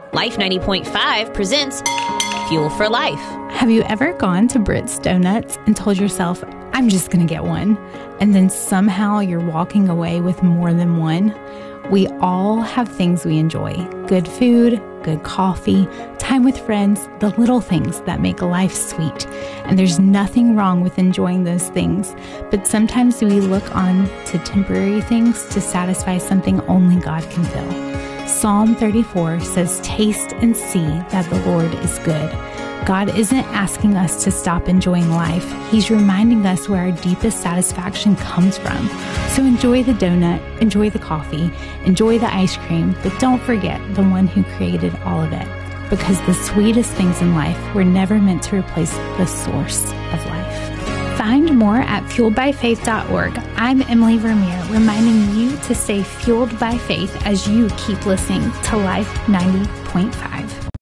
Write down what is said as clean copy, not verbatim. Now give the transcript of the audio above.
Life 90.5 presents Fuel for Life. Have you ever gone to Britt's Donuts and told yourself, I'm just going to get one, and then somehow you're walking away with more than one? We all have things we enjoy. Good food, good coffee, time with friends, the little things that make life sweet. And there's nothing wrong with enjoying those things. But sometimes we look on to temporary things to satisfy something only God can fill. Psalm 34 says, taste and see that the Lord is good. God isn't asking us to stop enjoying life. He's reminding us where our deepest satisfaction comes from. So enjoy the donut, enjoy the coffee, enjoy the ice cream, but don't forget the one who created all of it. Because the sweetest things in life were never meant to replace the source of life. Find more at fueledbyfaith.org. I'm Emily Vermeer, reminding you to stay fueled by faith as you keep listening to Life 90.5.